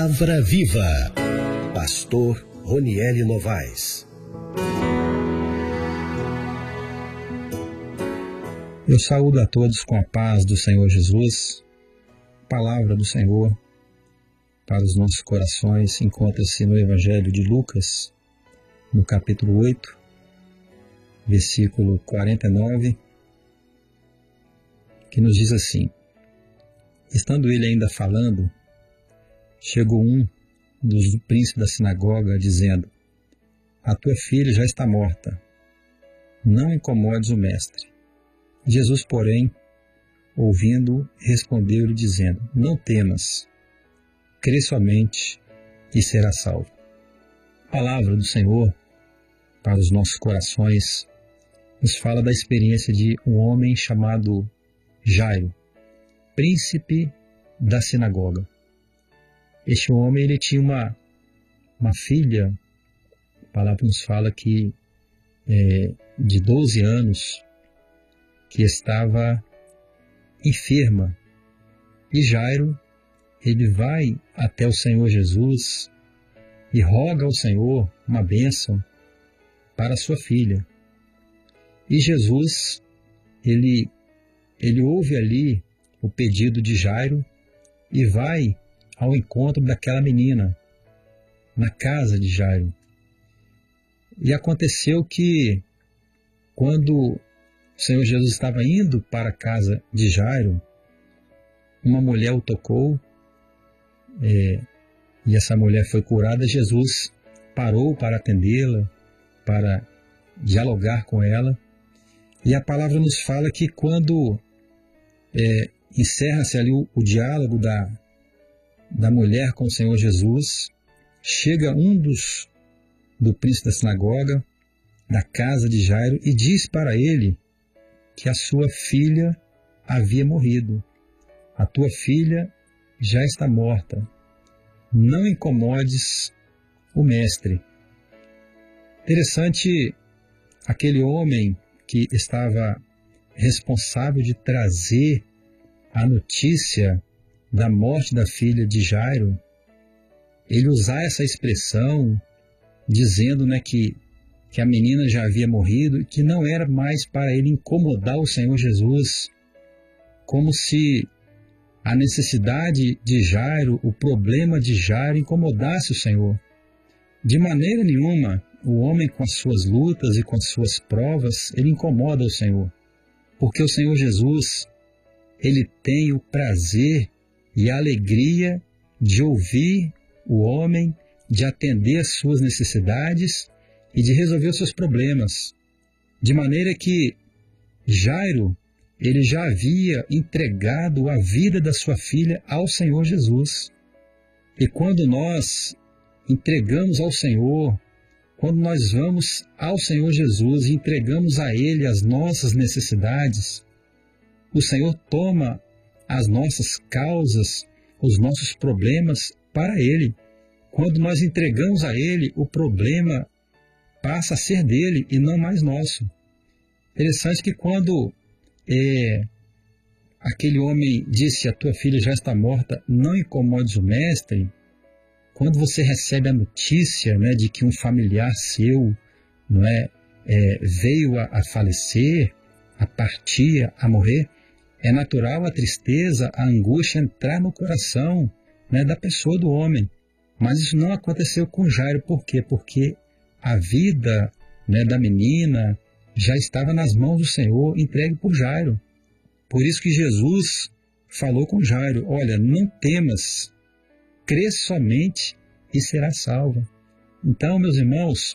Palavra Viva. Pastor Ronieli Novaes. Eu saúdo a todos com a paz do Senhor Jesus. Palavra do Senhor para os nossos corações encontra-se no Evangelho de Lucas, no capítulo 8, versículo 49, que nos diz assim: estando ele ainda falando, chegou um dos príncipes da sinagoga, dizendo: a tua filha já está morta, não incomodes o mestre. Jesus, porém, ouvindo, respondeu-lhe, dizendo: não temas, crê somente e serás salvo. A palavra do Senhor para os nossos corações nos fala da experiência de um homem chamado Jairo, príncipe da sinagoga. Este homem, ele tinha uma filha, a palavra nos fala que de 12 anos, que estava enferma. E Jairo, ele vai até o Senhor Jesus e roga ao Senhor uma bênção para a sua filha. E Jesus, ele ouve ali o pedido de Jairo e vai ao encontro daquela menina, na casa de Jairo. E aconteceu que, quando o Senhor Jesus estava indo para a casa de Jairo, uma mulher o tocou, e essa mulher foi curada. Jesus parou para atendê-la, para dialogar com ela. E a palavra nos fala que quando encerra-se ali o diálogo da mulher com o Senhor Jesus, chega um do príncipe da sinagoga, da casa de Jairo, e diz para ele que a sua filha havia morrido. A tua filha já está morta. Não incomodes o mestre. Interessante, aquele homem que estava responsável de trazer a notícia da morte da filha de Jairo, ele usar essa expressão dizendo, que a menina já havia morrido e que não era mais para ele incomodar o Senhor Jesus, como se a necessidade de Jairo, o problema de Jairo incomodasse o Senhor. De maneira nenhuma, o homem com as suas lutas e com as suas provas, ele incomoda o Senhor, porque o Senhor Jesus, ele tem o prazer e a alegria de ouvir o homem, de atender às suas necessidades e de resolver os seus problemas. De maneira que Jairo, ele já havia entregado a vida da sua filha ao Senhor Jesus. E quando nós entregamos ao Senhor, quando nós vamos ao Senhor Jesus e entregamos a Ele as nossas necessidades, o Senhor toma as nossas causas, os nossos problemas para Ele. Quando nós entregamos a Ele, o problema passa a ser dele e não mais nosso. Interessante que quando aquele homem disse: a tua filha já está morta, não incomodes o mestre, quando você recebe a notícia de que um familiar seu veio a falecer, a partir, a morrer, é natural a tristeza, a angústia entrar no coração da pessoa, do homem. Mas isso não aconteceu com Jairo. Por quê? Porque a vida da menina já estava nas mãos do Senhor, entregue por Jairo. Por isso que Jesus falou com Jairo: olha, não temas, crê somente e será salva. Então, meus irmãos,